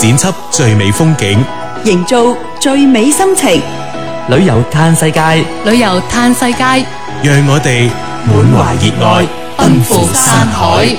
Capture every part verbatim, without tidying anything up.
剪輯最美風景， 營造最美心情， 旅遊嘆世界， 旅遊嘆世界， 讓我哋滿懷熱愛，奔赴山海。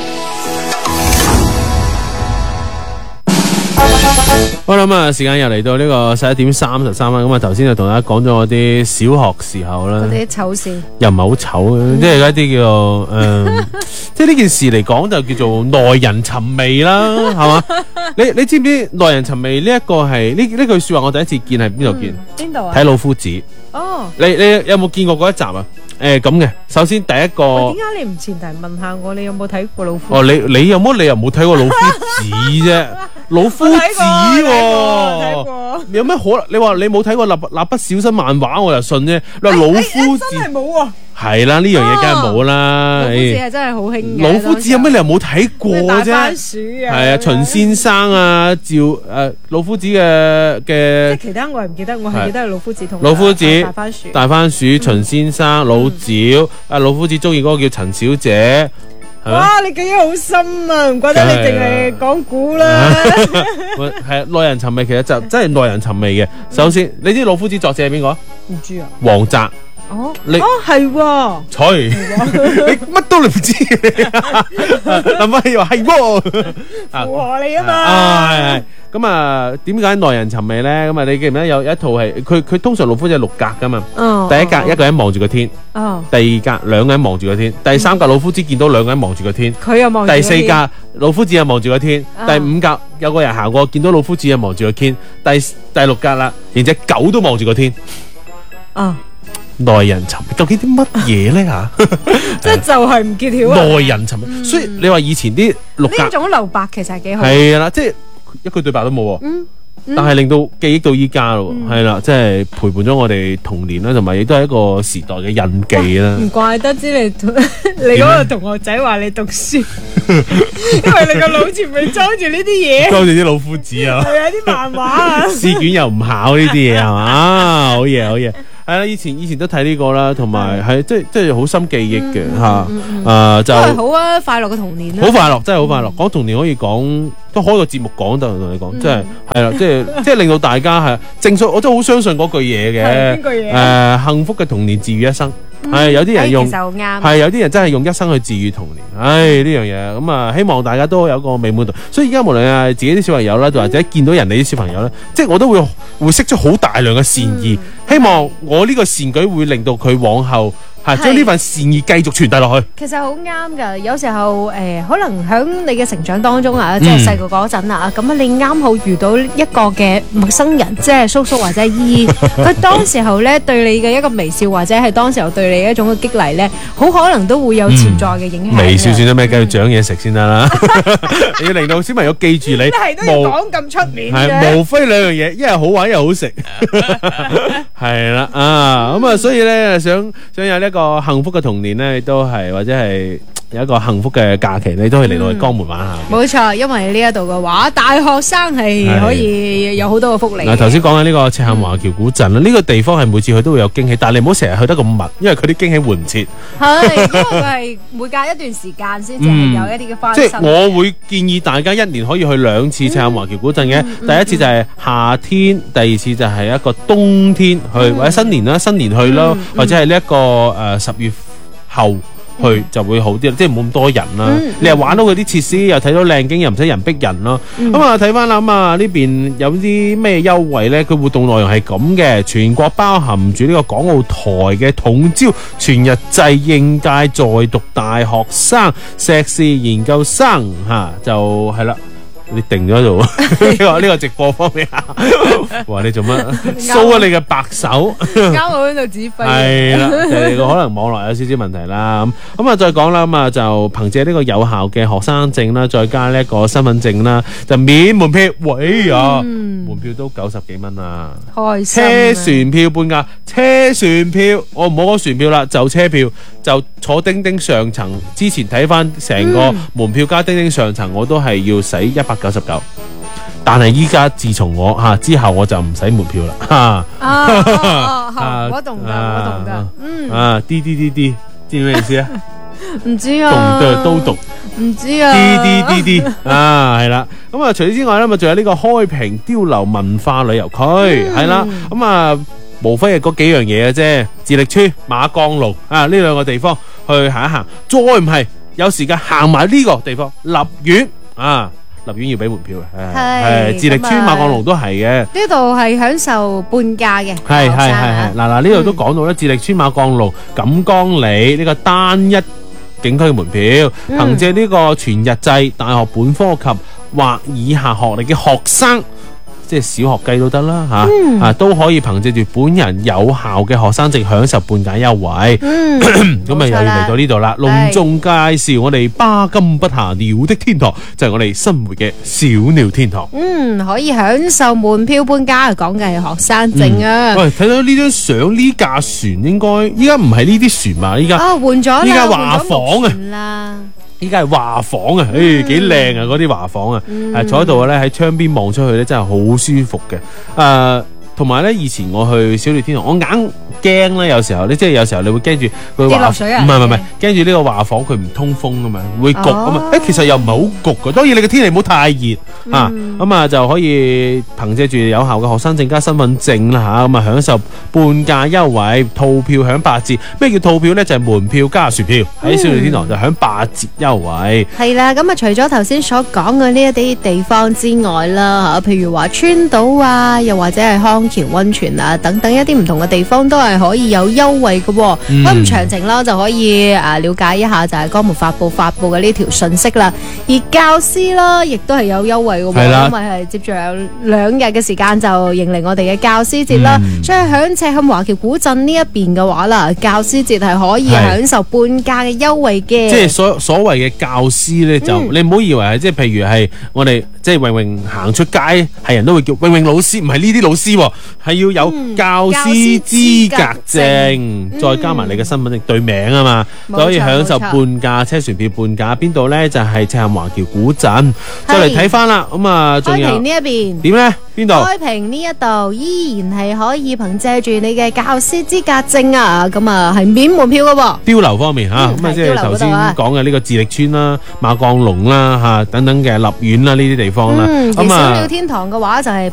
好啦，咁啊，時間又嚟到呢個十一點三十三分。咁啊，頭先就同大家講咗我啲小學時候啦， 嗰啲醜事， 又唔係好醜嘅，即係一啲叫做誒，即係呢件事嚟講就叫做耐人尋味啦，係嘛？你你知唔知耐人尋味呢一個係呢呢句說話？我第一次見喺邊度見？ 邊度啊？ 睇老夫子。 哦， 你你有冇見過嗰一集啊？誒咁嘅，首先第一個， 點解你唔前提問下我？你有冇睇過老夫？ 哦，你你有冇你又冇睇過老夫子啫？老夫子喎， 睇過， 有咩可能？你話你冇睇過蠟蠟筆小新漫畫，我就信啫。你話老夫子真係冇喎， 係啦，呢樣嘢梗係冇啦。 老夫子係真係好興嘅。 老夫子有咩你又冇睇過啫？ 大番薯啊， 係啊，秦先生啊，趙誒老夫子嘅嘅。 即係其他我係唔記得，我係記得係老夫子同老夫子、 大番薯、 大番薯、秦先生、老趙啊，老夫子中意嗰個叫陳小姐。 哇！你記憶好深啊，唔怪得你淨係講古啦。 係耐人尋味，其實就真係耐人尋味嘅。首先，你知老夫子作者係邊個？ 唔知啊。 王澤。 哦， 你哦係喎。 吹，你乜都你唔知。林輝又話係喎。 符合你啊嘛。 啊係係。咁啊，點解耐人尋味咧？咁啊，你記唔記得有有一套係佢佢通常老夫子係六格噶嘛？ 哦。 第一格一個人望住個天。 哦。 第二格兩個人望住個天。第三格老夫子見到兩個人望住個天。 佢又望住個天。 第四格老夫子又望住個天。第五格有個人行過見到老夫子又望住個天。第第六格啦，連隻狗都望住個天。 啊！ 耐人尋味，究竟啲乜嘢咧吓？ 即係就係唔揭曉啊！ 耐人尋味，所以你話以前啲六格呢種留白其實係幾好。 係啦，即係一句對白都冇。嗯。但係令到記憶到依家咯，係啦，即係陪伴咗我哋童年啦，同埋亦都係一個時代嘅印記啦。 唔怪得知你你嗰個同學仔話你讀書，因為你個腦前面裝住呢啲嘢， 裝住啲老夫子啊， 係啊，啲漫畫啊， 試卷又唔考呢啲嘢係嘛，好嘢好嘢。係啦，以前以前都睇呢個啦，同埋係即係即係好深記憶嘅嚇，誒就都係好啊，快樂嘅童年啦， 好快樂，真係好快樂。講童年可以講，都開個節目講得同你講，即係係啦，即係即係令到大家係正所，我真係好相信嗰句嘢嘅。 邊句嘢？ 誒，幸福嘅童年治愈一生。係有啲人用，係有啲人真係用一生去治愈童年。唉，呢樣嘢咁啊，希望大家都有個美滿度。所以而家無論係自己啲小朋友啦，或者見到人哋啲小朋友咧，即係我都會會釋出好大量嘅善意，希望我呢個善舉會令到佢往後係將呢份善意繼續傳遞落去。 其實好啱㗎，有時候誒，可能喺你嘅成長當中啊，即係細個嗰陣啊，咁啊，你啱好遇到一個嘅陌生人，即係叔叔或者姨姨，佢當時候咧對你嘅一個微笑，或者係當時候對你一種嘅激勵咧，好可能都會有潛在嘅影響。 微笑算得咩？繼續長嘢食先得啦，你要令到小朋友記住你。 你係都要講咁出面嘅。 係無非兩樣嘢，一係好玩，一係好食。係啦啊，咁啊，所以咧想想有呢個幸福嘅童年咧，都係或者係有一個幸福嘅假期，你都可以嚟到我哋江門玩下。 冇錯，因為呢一度嘅話，大學生係可以有好多嘅福利。 嗱，頭先講緊呢個赤鱔華僑古鎮啦，呢個地方係每次去都會有驚喜，但係你唔好成日去得咁密，因為佢啲驚喜換唔切。 係，因為佢係每隔一段時間先至係有一啲嘅翻新。 即係我會建議大家一年可以去兩次赤鱔華僑古鎮嘅，第一次就係夏天，第二次就係一個冬天去，或者新年啦，新年去咯，或者係呢一個誒十月後去就會好啲，即係冇咁多人啦。你又玩到佢啲設施，又睇到靚景，又唔使人逼人咯。咁啊睇翻啦，咁啊呢邊有啲咩優惠咧？佢活動內容係咁嘅，全國包含住呢個港澳台嘅統招全日制應屆在讀大學生、碩士研究生嚇，就係啦。你定咗喺度呢個呢個直播方面啊！哇！你做乜 show 咗你嘅白手？ 啱我喺度指揮。 係啦，你個可能網絡有少少問題啦。咁咁啊，再講啦。咁啊，就憑借呢個有效嘅學生證啦，再加呢一個身份證啦，就免門票。喂啊！門票都九十幾蚊啊！ 開心。 車船票半價，車船票我唔好講船票啦，就車票就坐叮叮上層。之前睇翻成個門票加叮叮上層，我都係要使一百九十九，但係依家自從我吓、啊、之後我就唔使門票啦吓。啊哦哦，我懂得，我懂得，嗯啊，啲啲啲啲，知唔知咩意思啊？ 唔知啊， 動都讀。 唔知啊， 啲啲啲啲啊，係啦。咁啊，除此之外咧，咪仲有呢個開平碉樓文化旅遊區，係啦。咁啊，無非係嗰幾樣嘢嘅啫。自力村、馬崗龍啊，呢兩個地方去行一行。再唔係有時間行埋呢個地方，立苑啊，立苑要俾門票嘅。係自力村、馬崗龍都係嘅。 呢度係享受半價嘅。 係係係係。嗱嗱，呢度都講到咧，自力村、馬崗龍、錦江里呢個單一景區嘅門票，憑借呢個全日制大學本科及或以下學歷嘅學生，即係小學雞都得啦吓，嗯、啊都可以憑借住本人有效嘅學生證享受半價優惠。咁啊、嗯、又要嚟到呢度啦，隆重介紹我哋巴金不下鳥的天堂，就係、是、我哋生活嘅小鳥天堂。 嗯，可以享受門票半價，講嘅係學生證啊。 嗯、喂，睇到呢張相，呢架船應該依家唔係呢啲船嘛？依家啊換咗啦， 依家華房啊。 依家係華房啊，誒幾靚啊！嗰啲華房啊，誒、嗯、坐喺度咧，喺窗邊望出去咧，真係好舒服嘅。誒、呃，同埋咧，以前我去小鳥天堂，我硬驚咧，有時候咧，即係有時候你會驚住佢華，唔係唔係唔係，驚住呢個華房佢唔通風啊嘛，會焗啊嘛。誒、哦，其實又唔係好焗嘅，當然你嘅天氣唔好太熱、嗯、啊，咁啊就可以憑借住有效嘅學生證加身份證啦嚇，咁啊享受半價優惠，套票享八折。咩叫套票咧？就係、是、門票加船票喺小鳥天堂就享八折優惠。 係啦，咁啊除咗頭先所講嘅呢一啲地方之外啦嚇，譬如話川島啊，又或者係康橋溫泉啊等等一啲唔同嘅地方都係可以有優惠嘅。咁、嗯、詳情啦就可以誒了解一下，就係江門發布發布嘅呢條信息啦。而教師啦，亦都係有優惠嘅，因為係接住有兩日嘅時間就迎嚟我哋嘅教師節啦。嗯、所以響赤坎華僑古鎮呢一邊嘅話啦，教師節係可以享受半價嘅優惠嘅。即係所所謂嘅教師咧，就、嗯、你唔好以為係即係譬如係我哋即係榮榮行出街，係人都會叫榮榮老師，唔係呢啲老師，係要有教師資格證，嗯、再加埋你嘅身份證對名啊嘛，就可以享受半價車船票半價。邊度咧？就係赤坎華僑古鎮。再嚟睇翻啦，咁啊，仲有開平呢一邊點咧？邊度？ 開平呢一度依然係可以憑借住你嘅教師資格證啊，咁啊係免門票噶。碉樓方面吓，咁啊即係頭先講嘅呢個自力村啦、馬崗龍啦吓等等嘅立苑啦呢啲地方啦。 咁啊，小鳥天堂嘅話就係